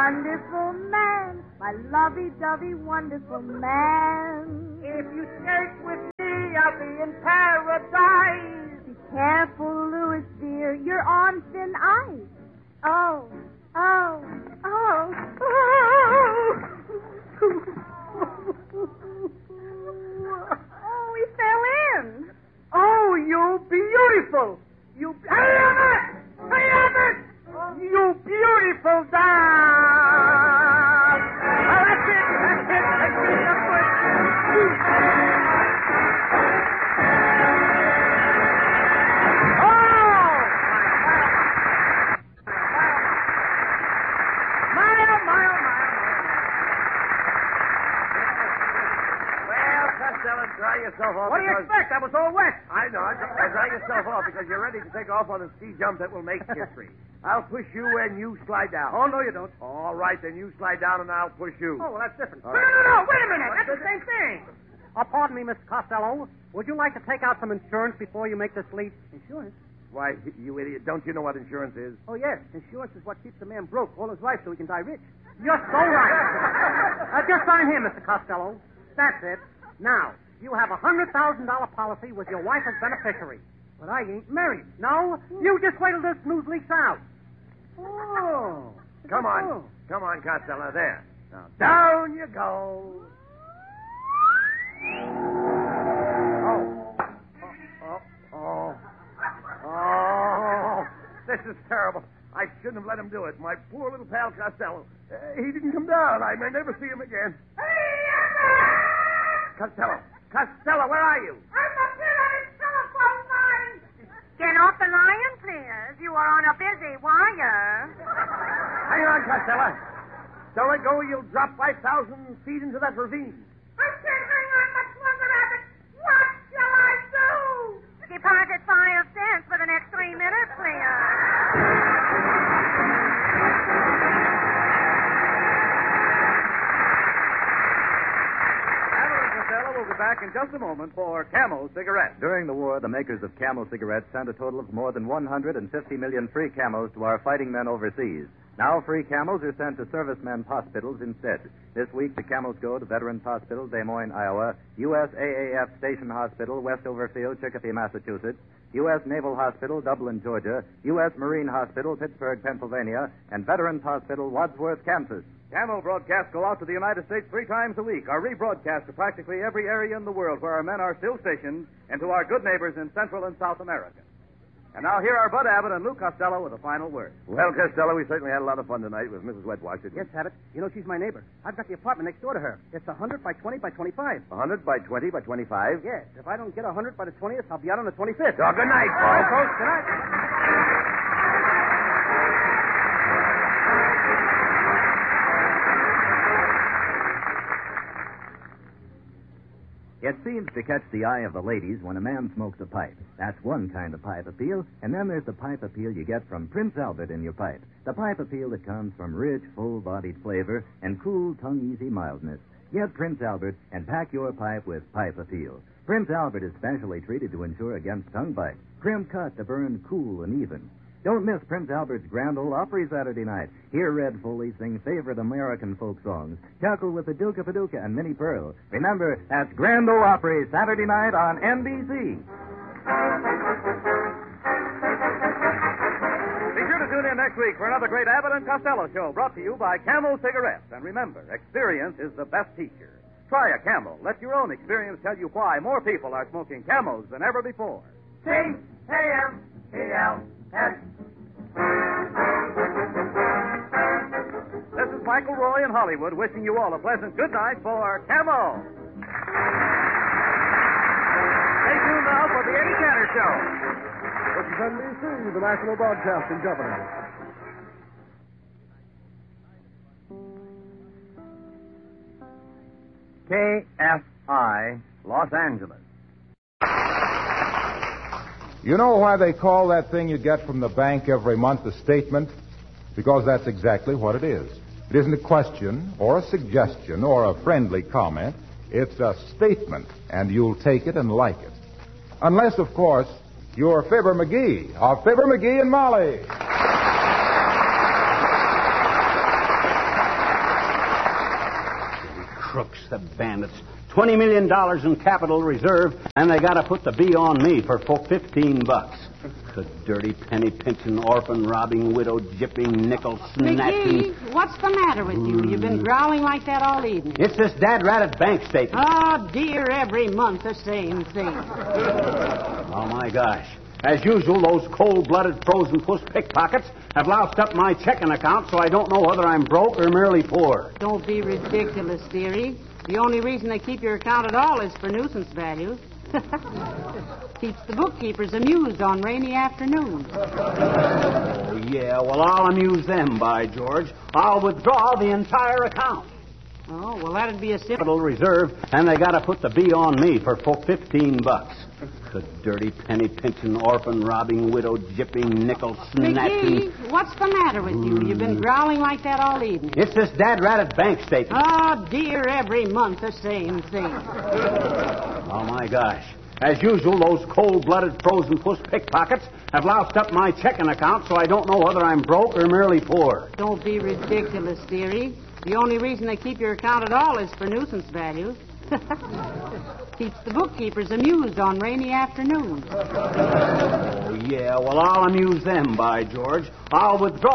wonderful man, my lovey-dovey wonderful man. If you skate with me, I'll be in paradise. Be careful, Louis, dear, you're on thin ice. Oh, oh, oh, oh. Oh, he fell in. Oh, you beautiful. You... You beautiful doll. Oh, that's it. Dry yourself off. What do you expect? I was all wet. I know. Dry yourself off because you're ready to take off on a ski jump that will make history. I'll push you and you slide down. Oh, no, you don't. All right, then you slide down and I'll push you. Oh, well, that's different. All No, right. no, no. Wait a minute. That's the same thing. Pardon me, Mr. Costello. Would you like to take out some insurance before you make this leap? Insurance? Why, you idiot, don't you know what insurance is? Oh, yes. Insurance is what keeps a man broke all his life so he can die rich. You're so right. Just sign here, Mr. Costello. That's it. Now, you have a $100,000 policy with your wife as beneficiary. But I ain't married. No? You just wait till this news leaks out. Oh. Come on. Come on, Costello. There. Now, down you go. Oh. This is terrible. I shouldn't have let him do it. My poor little pal Costello. He didn't come down. I may never see him again. Costello, where are you? I'm up here on his telephone line. Get off the line, please. You are on a busy wire. Hang on, Costello. Don't let go or you'll drop 5,000 feet into that ravine. I can't hang on much longer, Abbott. What shall I do? Deposit 5 cents for the next 3 minutes, please. We'll be back in just a moment for Camel cigarettes. During the war, the makers of Camel cigarettes sent a total of more than 150 million free Camels to our fighting men overseas. Now free Camels are sent to servicemen's hospitals instead. This week, the Camels go to Veterans Hospital, Des Moines, Iowa, USAAF Station Hospital, Westover Field, Chicopee, Massachusetts, U.S. Naval Hospital, Dublin, Georgia, U.S. Marine Hospital, Pittsburgh, Pennsylvania, and Veterans Hospital, Wadsworth, Kansas. Camel broadcasts go out to the United States 3 times a week, are rebroadcast to practically every area in the world where our men are still stationed, and to our good neighbors in Central and South America. And now here are Bud Abbott and Lou Costello with a final word. Well, Costello, we certainly had a lot of fun tonight with Mrs. Wetwash, didn't we? Yes, Abbott. You know, she's my neighbor. I've got the apartment next door to her. It's 100 by 20 by 25. 100 by 20 by 25? Yes. If I don't get 100 by the 20th, I'll be out on the 25th. Oh, good night, All right, folks. folks. Good night. It seems to catch the eye of the ladies when a man smokes a pipe. That's one kind of pipe appeal. And then there's the pipe appeal you get from Prince Albert in your pipe. The pipe appeal that comes from rich, full-bodied flavor and cool, tongue-easy mildness. Get Prince Albert and pack your pipe with pipe appeal. Prince Albert is specially treated to ensure against tongue bite. Trim cut to burn cool and even. Don't miss Prince Albert's Grand Ole Opry Saturday night. Hear Red Foley sing favorite American folk songs. Chuckle with the Duke Paducah and Minnie Pearl. Remember, that's Grand Ole Opry Saturday night on NBC. Be sure to tune in next week for another great Abbott and Costello show brought to you by Camel Cigarettes. And remember, experience is the best teacher. Try a Camel. Let your own experience tell you why more people are smoking Camels than ever before. C-A-M-E-L-S. This is Michael Roy in Hollywood wishing you all a pleasant good night for Camel. Stay tuned now for the Eddie Cantor Show. This is NBC, the National Broadcasting Company. KFI, Los Angeles. You know why they call that thing you get from the bank every month a statement? Because that's exactly what it is. It isn't a question or a suggestion or a friendly comment. It's a statement, and you'll take it and like it. Unless, of course, you're Fibber McGee of Fibber McGee and Molly. bandits. $20 million in capital reserve, and they got to put the B on me for $15. The dirty penny-pinching, orphan-robbing, widow-jipping, nickel-snatching... McGee, what's the matter with you? You've been growling like that all evening. It's this dad-ratted bank statement. Oh, dear, every month the same thing. Oh, my gosh. As usual, those cold-blooded, frozen puss pickpockets have loused up my checking account, so I don't know whether I'm broke or merely poor. Don't be ridiculous, dearie. The only reason they keep your account at all is for nuisance value. Keeps the bookkeepers amused on rainy afternoons. Oh, yeah, well, I'll amuse them, by George. I'll withdraw the entire account. Oh, well, that'd be a Capital reserve, and they got to put the B on me for $15. The dirty penny-pinching, orphan-robbing, widow-jipping, nickel-snatching... McGee, what's the matter with you? You've been growling like that all evening. It's this dad-ratted bank statement. Oh, dear, every month the same thing. Oh, my gosh. As usual, those cold-blooded, frozen puss pickpockets have loused up my checking account, so I don't know whether I'm broke or merely poor. Don't be ridiculous, dearie. The only reason they keep your account at all is for nuisance value. Keeps the bookkeepers amused on rainy afternoons. Oh, yeah, well, I'll amuse them, by George. I'll withdraw